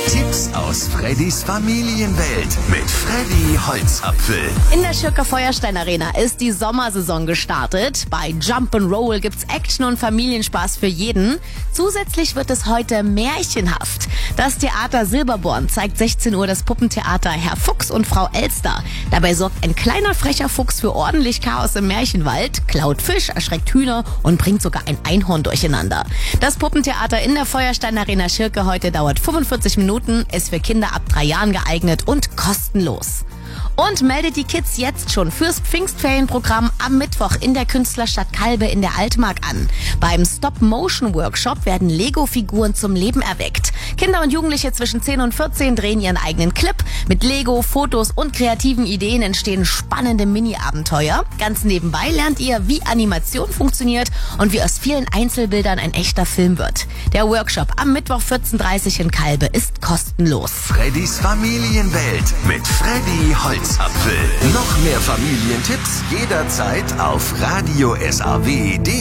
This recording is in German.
Tipps aus Freddys Familienwelt mit Freddy Holzapfel. In der Schirker Feuerstein Arena ist die Sommersaison gestartet. Bei Jump'n'Roll gibt's Action und Familienspaß für jeden. Zusätzlich wird es heute märchenhaft. Das Theater Silberborn zeigt 16 Uhr das Puppentheater Herr Fuchs und Frau Elster. Dabei sorgt ein kleiner frecher Fuchs für ordentlich Chaos im Märchenwald, klaut Fisch, erschreckt Hühner und bringt sogar ein Einhorn durcheinander. Das Puppentheater in der Feuerstein Arena Schirke heute dauert 45 Minuten, ist für Kinder ab 3 Jahren geeignet und kostenlos. Und meldet die Kids jetzt schon fürs Pfingstferienprogramm am Mittwoch in der Künstlerstadt Kalbe in der Altmark an. Beim Stop-Motion-Workshop werden Lego-Figuren zum Leben erweckt. Kinder und Jugendliche zwischen 10 und 14 drehen ihren eigenen Clip. Mit Lego, Fotos und kreativen Ideen entstehen spannende Mini-Abenteuer. Ganz nebenbei lernt ihr, wie Animation funktioniert und wie aus vielen Einzelbildern ein echter Film wird. Der Workshop am Mittwoch 14:30 in Kalbe ist kostenlos. Freddys Familienwelt mit Freddy Holzapfel. Noch mehr Familientipps jederzeit auf Radio SAW.